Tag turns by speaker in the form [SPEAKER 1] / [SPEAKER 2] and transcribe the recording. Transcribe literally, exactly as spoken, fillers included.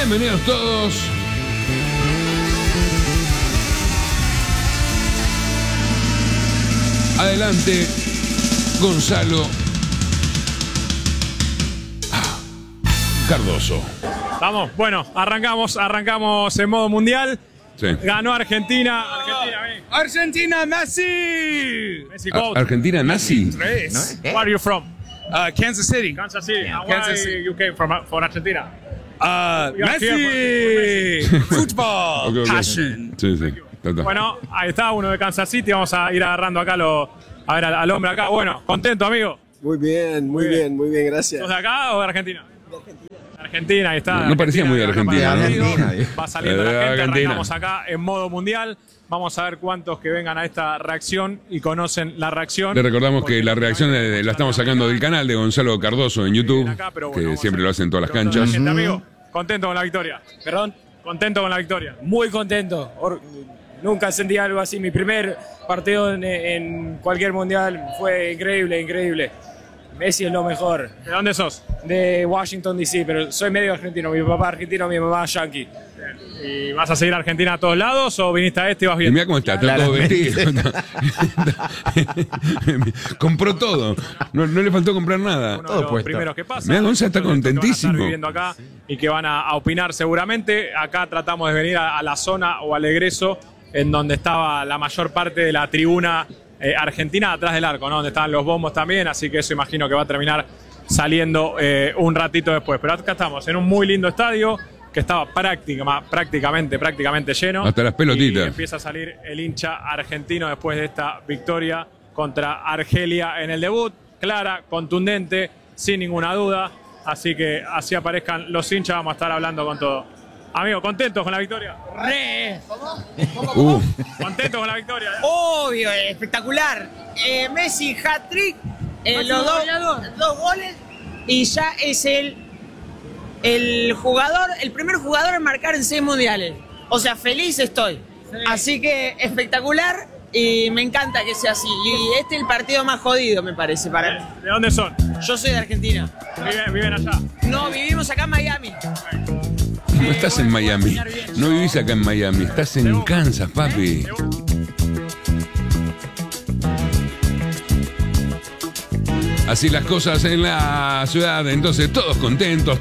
[SPEAKER 1] Bienvenidos todos. Adelante, Gonzalo Cardoso.
[SPEAKER 2] Vamos, bueno, arrancamos, arrancamos en modo mundial.
[SPEAKER 1] Sí.
[SPEAKER 2] Ganó Argentina. Argentina, ven.
[SPEAKER 3] Argentina, Messi.
[SPEAKER 2] Messi
[SPEAKER 1] Ar-
[SPEAKER 2] gold.
[SPEAKER 1] Argentina nazi.
[SPEAKER 3] Tres.
[SPEAKER 2] Where are you from?
[SPEAKER 3] Uh, Kansas City.
[SPEAKER 2] Kansas City. And
[SPEAKER 3] Kansas
[SPEAKER 2] why
[SPEAKER 3] City.
[SPEAKER 2] you came from, from Argentina?
[SPEAKER 3] Uh,
[SPEAKER 2] We are
[SPEAKER 3] Messi. Football.
[SPEAKER 1] Ok, ok.
[SPEAKER 3] Passion.
[SPEAKER 1] Sí, sí. Total.
[SPEAKER 2] Bueno, ahí está uno de Kansas City. Vamos a ir agarrando acá lo, a ver al, al hombre acá. Bueno, contento, amigo.
[SPEAKER 4] Muy bien, muy
[SPEAKER 2] Muy bien.
[SPEAKER 4] bien, muy bien, gracias.
[SPEAKER 2] ¿Sos de acá o de Argentina? De Argentina. Argentina, ahí está.
[SPEAKER 1] No, no parecía muy de Argentina,
[SPEAKER 2] Argentina,
[SPEAKER 1] ¿no?
[SPEAKER 2] para el partido. Va saliendo la
[SPEAKER 1] Eh,
[SPEAKER 2] gente,
[SPEAKER 1] Argentina.
[SPEAKER 2] arrancamos acá en modo mundial. Vamos a ver cuántos que vengan a esta reacción y conocen la reacción.
[SPEAKER 1] Le recordamos que
[SPEAKER 2] Porque
[SPEAKER 1] la reacción de- de- la estamos sacando del canal de Gonzalo Cardoso en YouTube,
[SPEAKER 2] acá, pero bueno,
[SPEAKER 1] que
[SPEAKER 2] vamos
[SPEAKER 1] siempre
[SPEAKER 2] a-
[SPEAKER 1] lo hacen en todas las
[SPEAKER 2] Pero
[SPEAKER 1] canchas.
[SPEAKER 2] gente, amigo, contento con la victoria.
[SPEAKER 5] Perdón,
[SPEAKER 2] Contento con la victoria.
[SPEAKER 5] muy contento. Or- nunca sentí algo así. Mi primer partido en, en cualquier mundial fue increíble, increíble. Messi es lo mejor.
[SPEAKER 2] ¿De dónde sos?
[SPEAKER 5] De Washington, D C, pero soy medio argentino. Mi papá argentino, mi mamá yankee.
[SPEAKER 2] ¿Y vas a seguir a Argentina a todos lados o viniste a este y vas
[SPEAKER 1] Y
[SPEAKER 2] bien?
[SPEAKER 1] mira cómo está, está todo vestido. Compró todo. No, no le faltó comprar nada.
[SPEAKER 2] Uno de los primeros que pasa.
[SPEAKER 1] Mirá, Gonza está
[SPEAKER 2] Muchos de estos que van a estar
[SPEAKER 1] contentísimo.
[SPEAKER 2] viviendo acá y que van a, a opinar seguramente. Acá tratamos de venir a, a la zona o al egreso en donde estaba la mayor parte de la tribuna eh, argentina atrás del arco, ¿no? Donde estaban los bombos también, así que eso imagino que va a terminar saliendo eh, un ratito después. Pero acá estamos en un muy lindo estadio que estaba práctica- prácticamente, prácticamente lleno.
[SPEAKER 1] Hasta las pelotitas.
[SPEAKER 2] Y empieza a salir el hincha argentino después de esta victoria contra Argelia en el debut. Clara, contundente, sin ninguna duda. Así que así aparezcan los hinchas, vamos a estar hablando con todo. Amigo, ¿contentos con la victoria?
[SPEAKER 6] Re.
[SPEAKER 1] Uh,
[SPEAKER 2] ¿Contentos con la victoria?
[SPEAKER 6] Obvio, espectacular. Eh, Messi, hat-trick, eh, los dos, dos goles y ya es el, el jugador, el primer jugador en marcar en seis mundiales. O sea, feliz estoy. Así que espectacular y me encanta que sea así. Y este es el partido más jodido, me parece, para mí.
[SPEAKER 2] ¿De dónde son?
[SPEAKER 6] Yo soy de Argentina.
[SPEAKER 2] Viven, viven allá.
[SPEAKER 6] No, vivimos acá en Miami.
[SPEAKER 1] no estás en Miami. No vivís acá en Miami. Estás en Kansas, papi. Así las cosas en la ciudad. Entonces, todos contentos,